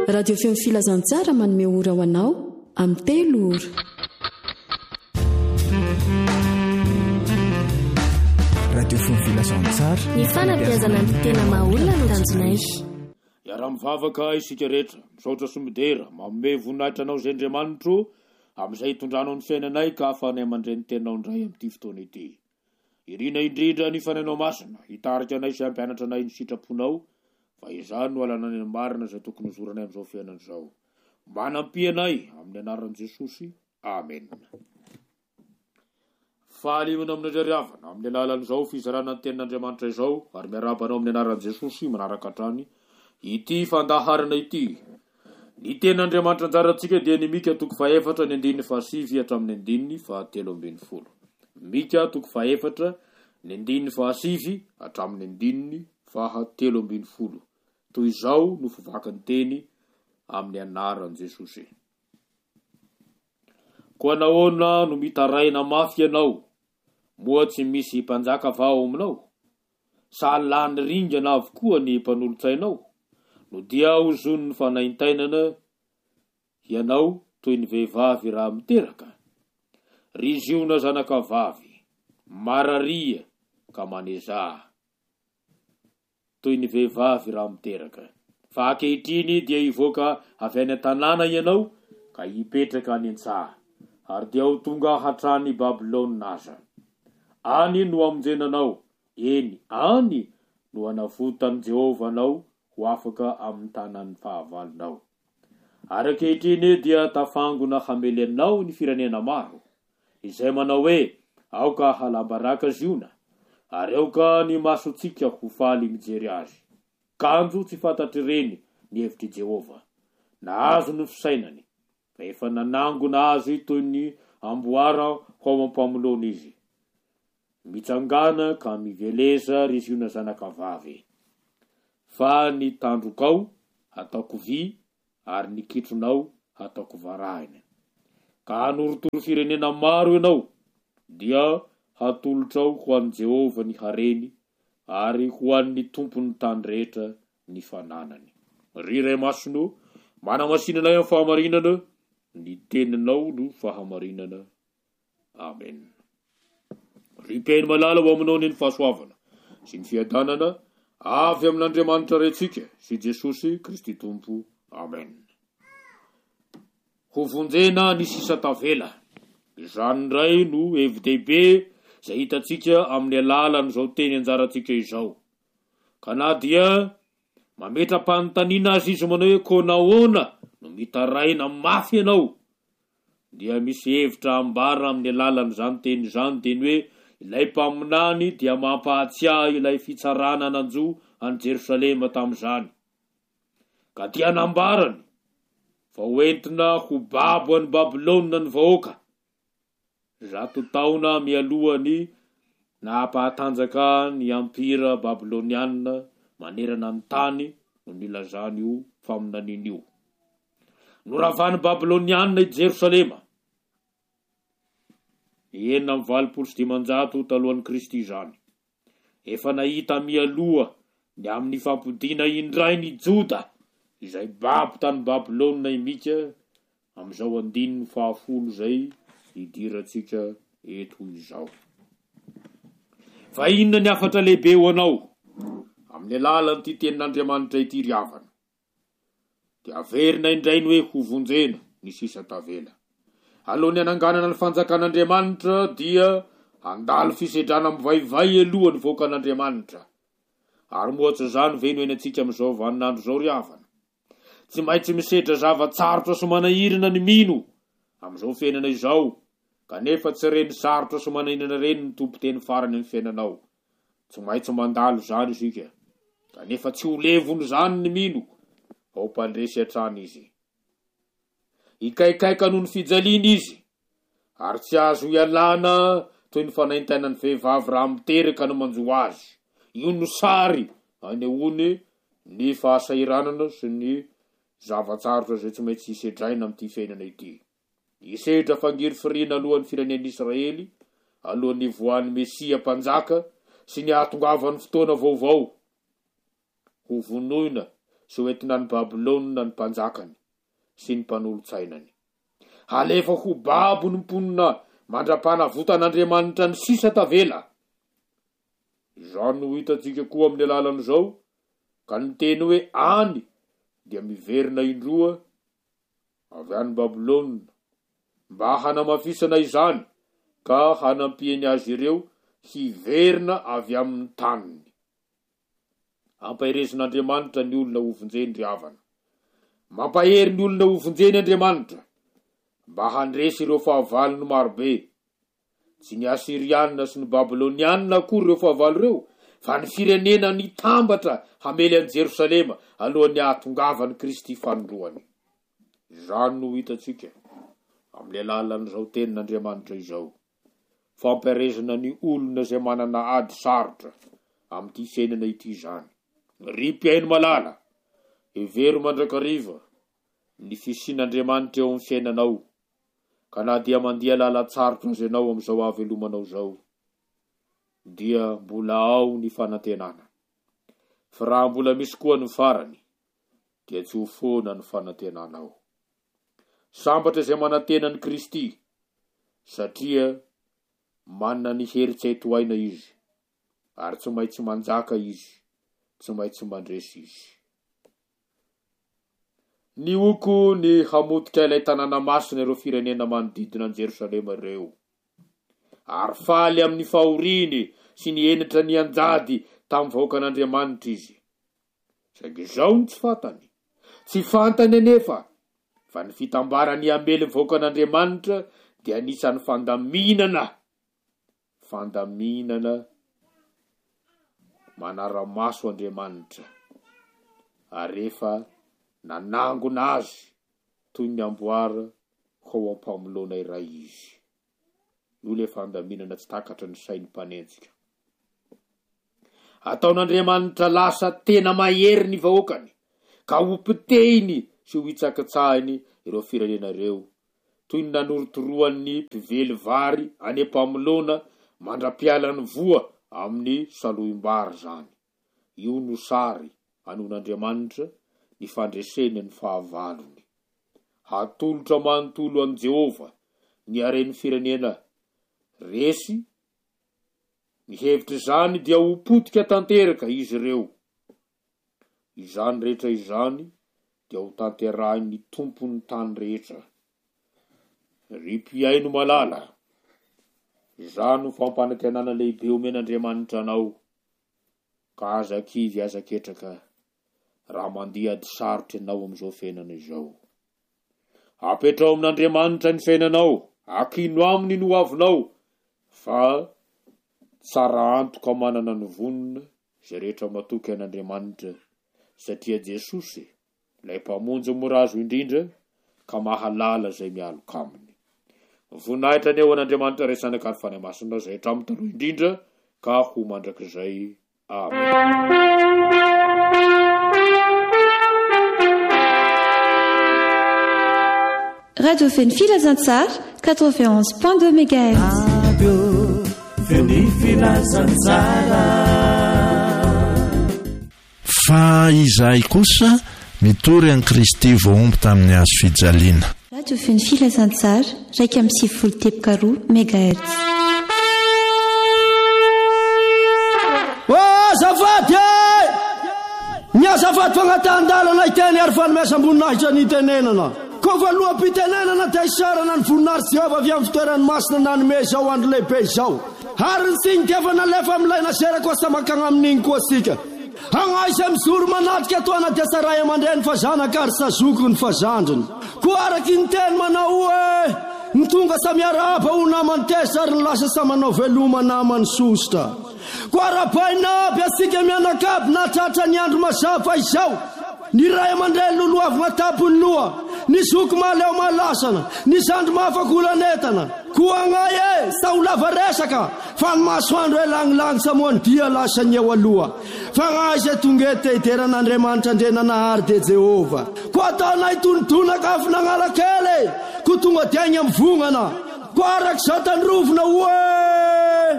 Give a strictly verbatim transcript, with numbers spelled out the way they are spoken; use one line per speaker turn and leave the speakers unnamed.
radio feo filazantsara manome ora ho anao amin'ny telo ora.
radio feo filazantsara
ny fanabeazana ny tena mahaolona no ranjonay.
Raha mivavaka isika rehetra misaotra somidera manome voninahitra anao zay Andriamanitro amin'izay hitondranao ny fiainanay ka ahafahanay mandray ny tenanao indray amin'ity fotoana ity. Irina indrindra ny fanainao masina hitarika anay sy hampianatra anay ny sitraponao fa izany no alana ny marina izay tokony hozoranay amin'izao fiainan'izao. Manampy anay amin'ny anaran'i Jesosy. Amen. Fahalimana amin'ny ariavana amin'ny alalan'izao fizarana ny tenin'Andriamanitra izao ary miarabanao amin'ny anaran'i Jesosy manaraka hatrany ity fandaharana ity. Ny tenin'Andriamanitra anjarantsika dia ny Mika toko fahaefatra ny andininy fahasivy hatramin'ny andininy fahatelo ambin'ny folo. Mika toko fahaefatra ny andininy fahasivy hatramin'ny andininy fahatelo ambin'ny folo. Toy izao no fivakan'ny teny amin'ny anaran'i Jesosy. Koa nahoana no mitaraina mafy ianao, moa tsy misy mpanjaka vao aminao, sa lany ringana avokoa ny mpanolotsainao, no dia hozony ny fanaintainana ianao toy ny vehivavy raha miteraka. Riziona zanaka vavy, mararia ka manezaha toy ny vehivavy raha miteraka. Fa ankehitriny dia ivoaka avy any an-tanàna ianao ka hipetraka any an-tsaha, ary dia ho tonga hatrany Babilôna aza. Any no amonjenanao, eny any no anavotan'i Jehova anao ho afaka amin'ny tanan'ny fahavalonao. Ary ankehitriny dia tafangona hamelenao ny firenena maro, izay manao hoe aoka halambaraka ziona, ary aoka ny masotsika ho faly mijery azy. Kanjo tsy fantatry reny ny hevitry Jehova, nahazo ny fisainany, fa efa nanangona azy toy ny amboara ho mampamolona izy. Mitsangana ka miveleza riziona zanaka vavy. Fa ny tandrokao ataoko vy ary ny kitronao ataoko varahina. Ka hanorotoro firenena maro ianao, dia hatolotrao ho an'i Jehova ny hareny ary ho an'ny tompony tany rehetra ny fananany. Riray masino, manamasinanay amin'ny fahamarinana, ny teninao no fahamarinana. Amen. Ripeny malala ho aminao ny fahasoavana sy ny fiadanana avy amin'Andriamanitra rentsika sy Jesosy Kristy Tompo. Amen. Ho vonjena ny sisa tavela. Izany indray no hevi-dehibe izay hitatsika amin'ny alalan'izao teny anjarantsika izao. Ka na dia mametra-panontaniana azy izy manao hoe koa nahoana no mitaraina mafy ianao, dia misy hevitra ambara amin'ny alalan'izany teny izany, teny hoe ilay mpaminany dia mampahatsiahy ilay fitsarana nanjo any Jerosalema tamin'izany. Ka dia nambarany fa hoentina ho babo any Babilôna ny vahoaka, zato taona mialohany nampahatanjaka ny ampira Babilôniana manerana ny tany no nilazany io faminaniny io. Noravany Babilôniana i Jerosalema enina amin'ny valopolo sy dimanjato talohan'i Kristy izany. Efa nahita mialoha ny amin'ny fampodiana indray ny Joda izay babo tany Babilôna imika amin'izao andininy fahafolo izay hidirantsika eto izao. Fa inona ny afatra lehibe ho anao amin'ny alalan'ity tenin'Andriamanitra ity ry havana? Dia averina indray ny hoe ho vonjena ny sisa tavela. Alohan'ny hananganana ny fanjakan'Andriamanitra dia handalo fisedrana mivaivay aloha ny voakan'Andriamanitra. Ary mohatsa izany ve no hainantsika amin'izao vaninandro izao ry havana? Tsy maintsy misedra zavatsarotra sy manahirana ny mino amin'izao fiainana izao, kanefa tsy reny sarotra sy manahirana reny ny tompo-teny farany amin'ny fiainanao. Tsy maintsy mandalo izany isika, kanefa tsy ho levony izany ny mino, fa ho mpandresy hatrany izy. Ikaikaika noho ny fijaliana izy, ary tsy azo ialana toy ny fanaintainany vehivavy raha miteraka no manjo azy. Io no sary anehoany ny fahasairanana sy ny zavatsarotra izay tsy maintsy hisedraina amin'ity fiainana ity. Hisedra fangiry firiana alohan'ny firenen'Israely, alohan'ny voan'ny Mesia mpanjaka sy ny ahatongavany fotoana vaovao. Ho vonoina sy hoentina ny Babilôna ny mpanjakany sy ny mpanolotsainany. Alefa ho babo ny mponina mandrapana votan'Andriamanitra ny sisa tavela. Izany no hitantsika koa amin'ny alalan'izao, ka ny teny hoe any dia miverina indroa avy any Babilôna mba hanamafisana izany ka hanampiany azy ireo hiverina avy amin'ny taniny. Ampahirezin'Andriamanitra ny olona ho vonjeny ry havana. Mampahery ny olona ho vonjeny Andriamanitra mba handresy ireo fahavalony marobe. Tsy ny Asirianina sy ny Babilônianina akory ireo fahavalo ireo, fa ny firenena ny tambatra hamely an'i Jerosalema alohan'ny ahatongavany Kristy fanondroany. Izany no hitantsika amin'ny alalan'izao tenin'Andriamanitra izao. Fampiarezana ny olona izay manana ady sarotra amin'ity fiainana ity izany. Ry-piaino malala, hevery mandrakariva ny fisian'Andriamanitra eo amin'ny fiainanao, ka na dia mandia lala-tsarotra azy ianao amin'izao havelomanao zao, dia mbola ao ny fanantenana. Fa raha mbola misy koa ny farany, dia tsy ho foana ny fanantenanao. Sambatra izay manantena ny Kristy, satria manana ny hery-tsy toaina izy, ary tsy maintsy manjaka izy, tsy maintsy mandresy izy. Ny oko ny hamotika ilay tanàna masina ireo firenena manodidina ny Jerosalema ireo, ary faly amin'ny fahoriny sy ny enitra ny anjady tamin'ny vahoakan'Andriamanitra izy. Saingy izao ny tsy fantany, tsy fantany anefa, fa ny fitambarany amely ny vahoakan'Andriamanitra dia anisan'ny fandaminana, fandaminana manara-maso Andriamanitra, ary efa nanangona azy toy ny amboara ho ampamolona iray izy. Io le fandaminana tsy takatra ny sain'ny mpanenjika. Ataon'Andriamanitra lasa tena mahery ny vahoakany, ka ho pitehiny sy ho hitsakatsahiny ireo firenena ireo, toy ny nanorotoroan'ny mpively vary any ampamolona mandra-pialan'ny voa amin'ny saloim-bary zany. Io no sary anon'Andriamanitra ny fandreseny ny fahavalony. Hatolotra manontolo an' Jehova ny aren'ny firenena resy, ny hevitra izany dia ho potika tanteraka izy ireo. Izany rehetra izany dia ho tanterahin'ny tompon'ny tany rehetra. Ry-piaino malala, izany ho fampanantenana lehibe omen'Andriamanitra anao, ka aza kivy aza ketraka raha mandia ady sarotra ianao amin'izao fiainana izao. Apetrao amin'Andriamanitra ny fiainanao, akino aminy no avinao, fa tsara antoka manana ny vonona izay rehetra matoky an'Andriamanitra, satria Jesosy ilay mpamonjy morazo indrindra ka mahalala izay mialoka aminy. Voninahitra ny eo an'Andriamanitra resana ka ny fanamasina izay hatramin'ny taloha indrindra ka ho mandrakizay. Amen.
Radio Feny Filazantsara quatre-vingt-onze point deux mégahertz.
Radio Feny Filazantsara.
Fa izay kosa mitory an Kristy voaomby tamin'ny hazo fijaliana.
Radio Feny Filazantsara raika amby sivifolo teboka roa mégahertz.
Azafady e! Ny azafady fagnatandalana iteny ary fanomezam-boninahitra ny tenenana. Ko voaloham-pitenenana dia isarana ny voninahitsy Jehova avy amin'ny fitoerany masina nanome izao andro lehibe izao. Ary ny tsinitevana lefa amin'ilay nasera kosa makagna amin'iny koa sika. Agnaisa mizoro manatrika atoana dia saray aman-dreny fa zanaka ary sazoko ny fazandriny. Ko araky ny teny manao hoe ny tonga samiarahaba ho namany teza ary ny lasa samanao veloma namany sosta. Ko arapaina aby asika mianakavy na tratra ny andro mazava izao. Ny ray aman-dreny loloavina tapony loha, ny zoko maleo malasana, ny zandro mahafakolanetana. Ko agnay e, sa ho lava resaka, fa ny masoandro e langilangy samoany dia lasa ny eo aloha. Fa agnay izay tonga ety iteran'Andriamanitra andrenanahary de Jehova. Ko ataonay tonodonaka afy nagnala kely, ko tonga dia agny amin'ny vongana. Ko arak'izao tandrovina hoe